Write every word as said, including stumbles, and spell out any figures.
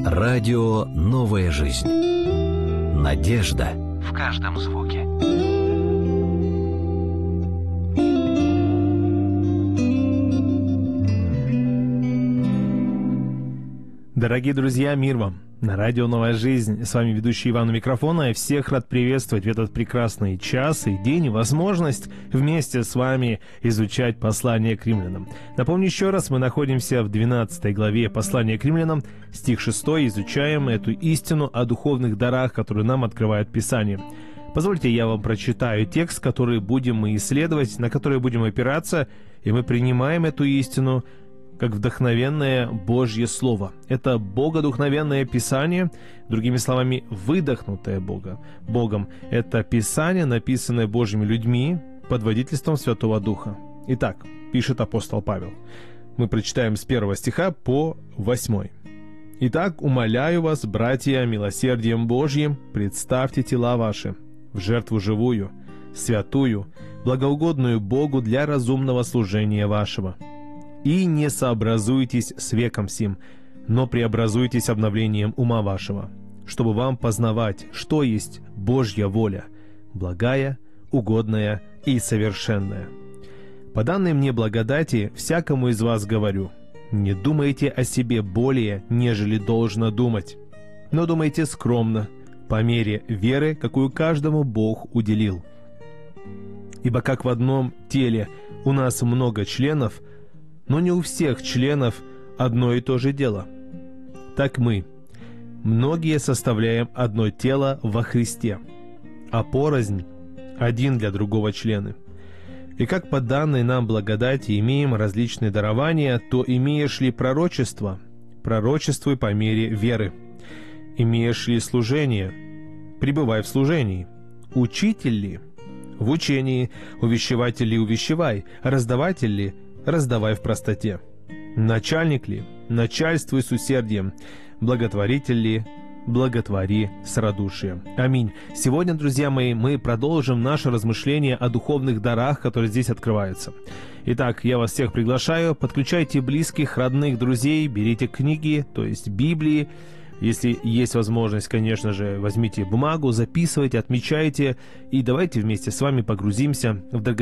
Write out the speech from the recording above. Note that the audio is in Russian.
Радио «Новая жизнь». Надежда в каждом звуке. Дорогие друзья, мир вам! На радио «Новая жизнь» с вами ведущий Иван у микрофона. Я всех рад приветствовать в этот прекрасный час и день и возможность вместе с вами изучать послание к римлянам. Напомню еще раз, мы находимся в двенадцатой главе послания к римлянам, стих шестой, изучаем эту истину о духовных дарах, которые нам открывает Писание. Позвольте, я вам прочитаю текст, который будем мы исследовать, на который будем опираться, и мы принимаем эту истину как вдохновенное Божье Слово. Это богодухновенное Писание, другими словами, выдохнутое Бога, Богом. Это Писание, написанное Божьими людьми под водительством Святого Духа. Итак, пишет апостол Павел. Мы прочитаем с первого стиха по восьмой. «Итак, умоляю вас, братья, милосердием Божьим, представьте тела ваши в жертву живую, святую, благоугодную Богу для разумного служения вашего. И не сообразуйтесь с веком сим, но преобразуйтесь обновлением ума вашего, чтобы вам познавать, что есть Божья воля, благая, угодная и совершенная. По данной мне благодати всякому из вас говорю, не думайте о себе более, нежели должно думать, но думайте скромно, по мере веры, какую каждому Бог уделил. Ибо как в одном теле у нас много членов, но не у всех членов одно и то же дело. Так мы, многие составляем одно тело во Христе, а порознь один для другого члены. И как по данной нам благодати имеем различные дарования, то имеешь ли пророчество, пророчествуй по мере веры. Имеешь ли служение, пребывай в служении. Учитель ли, в учении. Увещеватель ли, увещевай. Раздаватель ли, раздавай в простоте. Начальник ли, начальствуй с усердием. Благотворитель ли, благотвори с радушием. Аминь. Сегодня, друзья мои, мы продолжим наше размышление о духовных дарах, которые здесь открываются. Итак, я вас всех приглашаю, подключайте близких, родных, друзей, берите книги, то есть Библии. Если есть возможность, конечно же, возьмите бумагу, записывайте, отмечайте, и давайте вместе с вами погрузимся в драгоценные